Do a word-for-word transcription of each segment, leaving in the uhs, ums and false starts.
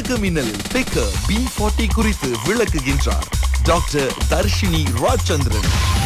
வணக்கம் மின்னலில் பெக்க பி நாற்பது குறித்து விளக்குகின்றார் doctor Dharshini Rajachandran.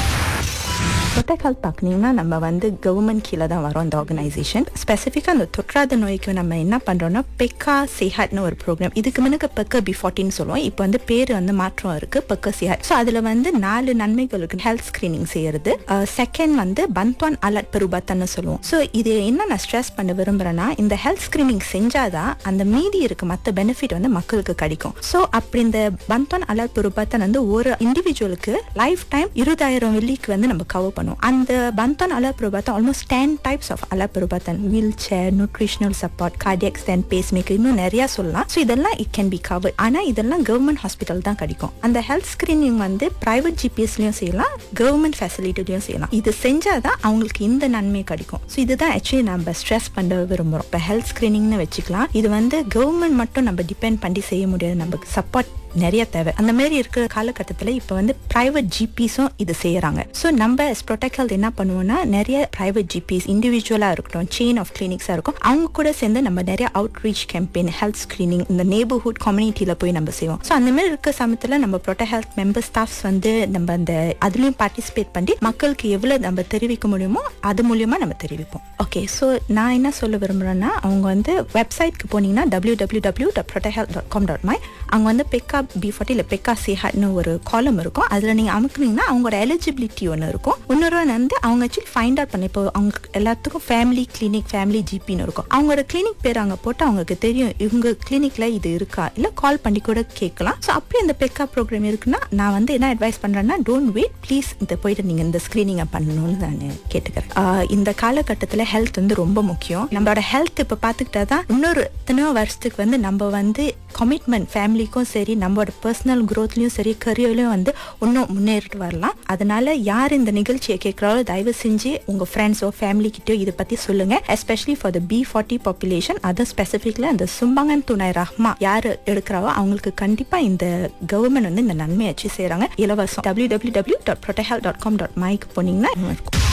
Protect Health பார்க்கணும்னா நம்ம வந்து கவர்மெண்ட் கீழே தான் வரோம். இந்த ஆர்கனைசேஷன் ஸ்பெசிஃபிக்காக அந்த தொற்றாத நோய்க்கு நம்ம என்ன பண்ணுறோம்னா பெக்கா சிஹாட்னு ஒரு ப்ரோக்ராம். இதுக்கு முன்னுக்கு பெக்க பி ஃபார்ட்டின்னு சொல்லுவோம். இப்போ வந்து பேர் வந்து மாற்றம் இருக்கு, பெக்க சிஹாட். ஸோ அதில் வந்து நாலு நன்மைகள் இருக்கு. ஹெல்த் ஸ்கிரீனிங் செய்யறது, செகண்ட் வந்து பந்த்வான் அலர்ட் பெருபாத்தன்னு சொல்லுவோம். ஸோ இது என்ன நான் ஸ்ட்ரெஸ் பண்ண விரும்புகிறேன்னா, இந்த ஹெல்த் ஸ்கிரீனிங் செஞ்சாதான் அந்த மீதி இருக்கு மற்ற பெனிஃபிட் வந்து மக்களுக்கு கிடைக்கும். ஸோ அப்படி இந்த பந்த்வான் அலர்ட் பெருபாத்தன் வந்து ஒரு இண்டிவிஜுவலுக்கு லைஃப் டைம் இருபதாயிரம் வெள்ளிக்கு வந்து நம்ம கவர் பண்ணுவோம். அந்த பந்த்வான் alert பெருபாத்தன் almost ten types of alert பெருபாத்தன், wheel chair, nutritional support, cardiac stent, base maker, இன்னும் நிறைய சொல்லலாம். ஸோ இதெல்லாம் இட் கேன் பி கவர். ஆனா இதெல்லாம் கவர்மெண்ட் ஹாஸ்பிட்டல் தான் கிடைக்கும். அந்த ஹெல்த் ஸ்கிரீனிங் வந்து பிரைவேட் ஜிபிஎஸ்லயும் செய்யலாம், கவர்மெண்ட் ஃபெசிலிட்டிலையும் செய்யலாம். இது செஞ்சாதான் அவங்களுக்கு இந்த நன்மை கிடைக்கும். ஸோ இதுதான் ஆக்சுவலி நம்ம ஸ்ட்ரெஸ் பண்ண விரும்புறோம். இப்போ ஹெல்த் ஸ்கிரீனிங்னு வச்சுக்கலாம். இது வந்து கவர்மெண்ட் மட்டும் நம்ம டிபெண்ட் பண்ணி செய்ய முடியாது, நமக்கு சப்போர்ட் நிறைய தேவை. அந்த மாதிரி இருக்கிற காலகட்டத்தில் இப்போ வந்து பிரைவேட் ஜிபிஸும் இது செய்யறாங்க. ஸோ நம்ம ப்ரொடெக்ட் ஹெல்த் என்ன பண்ணுவோம்னா, நிறைய பிரைவேட் ஜிபிஸ் இண்டிவிஜுவலா இருக்கட்டும், செயின் ஆஃப் கிளினிக்ஸா இருக்கும், அவங்க கூட சேர்ந்து நம்ம நிறைய out reach campaign, health screening இந்த நெய்பர்ஹுட் கம்யூனிட்டியில போய் நம்ம செய்வோம். ஸோ அந்த மாதிரி இருக்க சமயத்தில் நம்ம ப்ரொடெக்ட் ஹெல்த் மெம்பர் ஸ்டாஃப்ஸ் வந்து நம்ம அந்த அதுலயும் பார்ட்டிசிபேட் பண்ணி மக்களுக்கு எவ்வளவு நம்ம தெரிவிக்க முடியுமோ அது மூலியமா நம்ம தெரிவிப்போம். ஓகே, ஸோ நான் என்ன சொல்ல விரும்புறேன்னா, அவங்க வந்து வெப்சைட்க்கு போனீங்கன்னா W W W dot protect health dot com dot my அங்கே வந்து பெக்கா பி ஃபார்ட்டி இல்லை பெக்கா சிஹாட்னு ஒரு காலம் இருக்கும். அதில் நீங்கள் அமுக்குனீங்கன்னா அவங்களோட எலிஜிபிலிட்டி ஒன்று இருக்கும். இன்னொரு வந்து அவங்க ஆக்சுவலி ஃபைண்ட் அவுட் பண்ணி, இப்போ அவங்க எல்லாத்துக்கும் ஃபேமிலி கிளினிக், ஃபேமிலி ஜிபின்னு இருக்கும். அவங்களோட கிளினிக் பேர் அங்கே போட்டு அவங்களுக்கு தெரியும் இவங்க கிளினிக்ல இது இருக்கா, இல்லை கால் பண்ணி கூட கேட்கலாம். ஸோ அப்படி இந்த பெக்கா ப்ரோக்ராம் இருக்குன்னா நான் வந்து என்ன அட்வைஸ் பண்ணுறேன்னா, டோன்ட் வெயிட், ப்ளீஸ் இந்த போயிட்டு நீங்கள் இந்த ஸ்க்ரீனிங்கை பண்ணணும்னு நான் கேட்டுக்கிறேன். இந்த காலகட்டத்தில் ஹெல்த் வந்து ரொம்ப முக்கியம். நம்மளோட ஹெல்த் இப்போ பார்த்துக்கிட்டா தான் இன்னொரு எத்தனையோ வருஷத்துக்கு வந்து நம்ம வந்து கமிட்மெண்ட் ஃபேமிலிக்கும் சரி, நம்மளோட பர்சனல் க்ரோத்லையும் சரி, கரியர்லையும் வந்து இன்னும் முன்னேறிட்டு வரலாம். அதனால யார் இந்த நிகழ்ச்சியை கேட்குறாலோ தயவு செஞ்சு உங்கள் ஃப்ரெண்ட்ஸோ ஃபேமிலி கிட்டயோ இதை பற்றி சொல்லுங்க. Especially for the B forty population. அது ஸ்பெசிஃபிக்ல அந்த சும்பங்கன் துணை ரஹ்மா யார் எடுக்கிறாவோ அவங்களுக்கு கண்டிப்பாக இந்த கவர்மெண்ட் வந்து இந்த நன்மையை வச்சு செய்கிறாங்க. இலவசம். W W W dot protect health dot com dot மைக்கு போனீங்கன்னா இருக்கும்.